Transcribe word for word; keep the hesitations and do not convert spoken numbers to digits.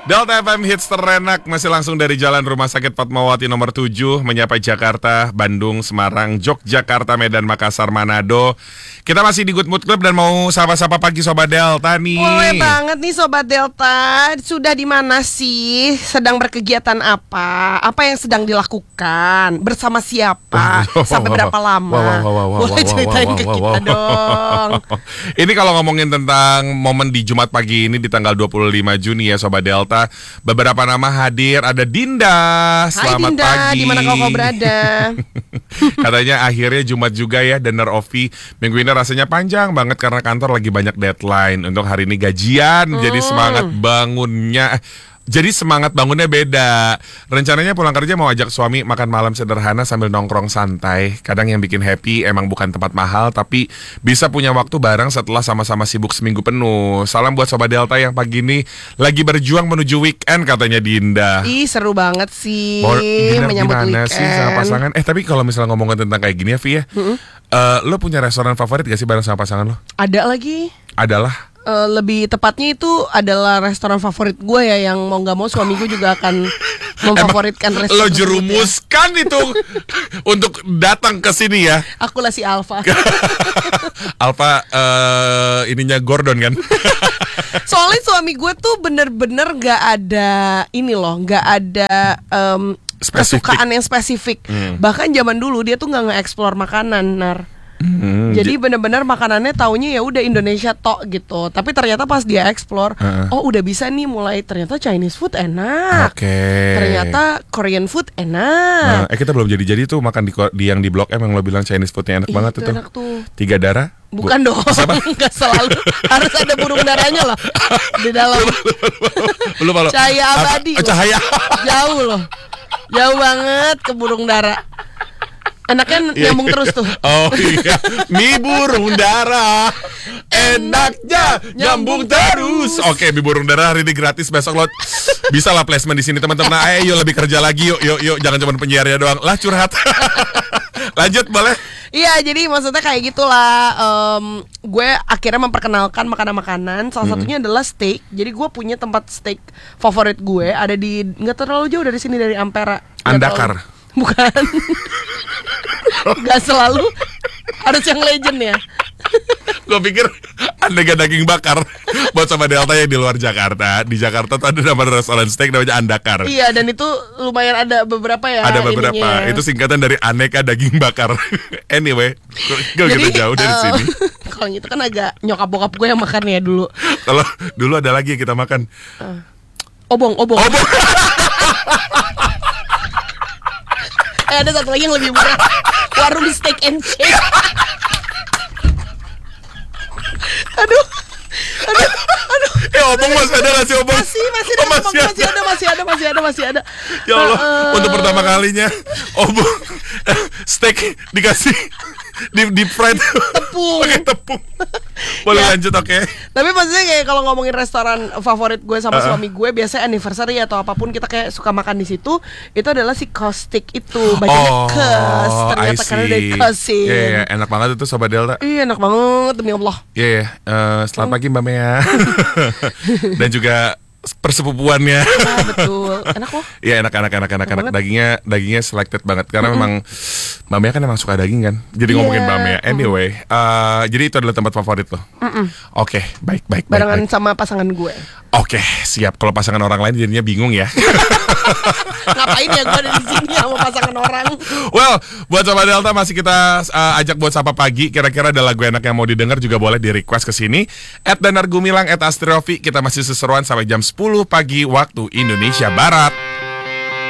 Delta F M Hits terenak masih langsung dari Jalan Rumah Sakit Fatmawati nomor tujuh menyapa Jakarta, Bandung, Semarang, Yogyakarta, Medan, Makassar, Manado. Kita masih di Good Mood Club dan mau sapa-sapa pagi Sobat Delta nih. Boleh banget nih Sobat Delta. Sudah di mana sih? Sedang berkegiatan apa? Apa yang sedang dilakukan? Bersama siapa? Sampai berapa lama? Boleh ceritain ke kita dong. Ini kalau ngomongin tentang momen di Jumat pagi ini di tanggal dua puluh lima Juni ya Sobat Delta. Beberapa nama hadir, ada Dinda. Selamat Hai Dinda, pagi. di mana kau berada? Katanya akhirnya Jumat juga ya, dinner Ovi. Minggu ini rasanya panjang banget karena kantor lagi banyak deadline. Untuk hari ini gajian, hmm. jadi semangat bangunnya. Jadi semangat bangunnya beda. Rencananya pulang kerja mau ajak suami makan malam sederhana sambil nongkrong santai. Kadang yang bikin happy emang bukan tempat mahal, tapi bisa punya waktu bareng setelah sama-sama sibuk seminggu penuh. Salam buat Sobat Delta yang pagi ini lagi berjuang menuju weekend katanya Dinda. Ih seru banget sih Bor, Dinda, menyambut gimana weekend sih sama pasangan? Eh tapi kalau misalnya ngomongin tentang kayak gini ya Vi ya, mm-hmm. uh, lo punya restoran favorit gak sih bareng sama pasangan lo? Ada lagi. Adalah? Uh, lebih tepatnya itu adalah restoran favorit gue ya, yang mau nggak mau suami gue juga akan memfavoritkan restoran. Lo jerumuskan ya. Itu untuk datang ke sini ya. Aku lah si Alfa. Alfa uh, ininya Gordon kan. Soalnya suami gue tuh bener-bener nggak ada ini loh, nggak ada um, kesukaan yang spesifik. Hmm. Bahkan zaman dulu dia tuh nggak nge-explore makanan, Nar. Hmm, jadi benar-benar makanannya taunya ya udah Indonesia tok gitu. Tapi ternyata pas dia explore, uh. oh udah bisa nih mulai ternyata Chinese food enak. Okay. Ternyata Korean food enak. Nah, eh kita belum jadi-jadi tuh makan di, di yang di Blok M yang lo bilang Chinese foodnya enak. Ih, banget itu. Enak tuh. Tiga darah? Bukan Bu- dong. Enggak selalu. Harus ada burung darahnya loh di dalam. Belum belum. Cahaya abadi. Oh, cahaya. Jauh loh. Jauh banget ke burung dara. Anaknya nyambung terus tuh. Oh iya, mie burung dara enaknya nyambung terus. Oke, mie burung dara hari ini gratis, besok lo bisa lah placement di sini teman-teman. Ayo yuk lebih kerja lagi yuk, yuk, yuk. Jangan cuma penyiarnya doang. Lah curhat. Lanjut boleh? Iya, jadi maksudnya kayak gitulah. Um, gue akhirnya memperkenalkan makanan-makanan. Salah hmm. satunya adalah steak. Jadi gue punya tempat steak favorit gue ada di nggak terlalu jauh dari sini, dari Ampera. Andakar. Bukan. Gak selalu harus yang legend ya. Gue pikir aneka daging bakar buat sama Delta yang di luar Jakarta. Di Jakarta tuh ada nama restoran steak namanya Andakar. Iya, dan itu lumayan ada beberapa ya. Ada beberapa. Ininya. Itu singkatan dari aneka daging bakar. Anyway, gue gitu jauh dari uh, sini. Kalau gitu kan agak nyokap bokap gue yang makan ya dulu. Kalau dulu ada lagi yang kita makan. Uh. Obong, obong. Obong. Eh, ada satu lagi yang lebih murah. Warung steak and shake. Aduh. Aduh. Aduh. Eh, obong masih ada nggak sih obong? Masih, masih ada, oh, masih, masih, ada. masih ada, masih ada, masih ada, masih ada. Ya Allah, uh, untuk pertama kalinya obong steak dikasih di deep fried tepung. Pakai tepung. Boleh ya. Lanjut, oke. Okay. Tapi maksudnya kayak kalau ngomongin restoran favorit gue sama uh-uh. suami gue, biasanya anniversary atau apapun kita kayak suka makan di situ. Itu adalah si Kostik itu, bacanya oh, Kes. Ternyata karena dari Kosin. Iya, yeah, yeah. Enak banget itu Sobat Delta. Iya, enak banget demi Allah. Iya, yeah, yeah. uh, selamat hmm. pagi Mbak Mea. Dan juga persepupuannya. Ah, betul. Enak loh. Iya, enak enak enak enak enak. Dagingnya dagingnya selected banget karena mm-hmm. memang Mbak Mea kan emang suka daging kan. Jadi yeah. ngomongin Mbak Mea. Anyway, mm-hmm. uh, jadi itu adalah tempat favorit lo. Mm-hmm. Oke, okay, baik baik barengan baik, baik. sama pasangan gue. Oke, okay, siap. Kalau pasangan orang lain jadinya bingung ya. Ngapain ya gue ada di sini sama pasangan orang. Well, buat Sobat Delta masih kita uh, ajak buat sapa pagi. Kira-kira ada lagu enak yang mau didengar juga boleh di request ke sini. at Danar Gumilang, at Astriovi. Kita masih seseruan sampai jam sepuluh pagi waktu Indonesia Barat.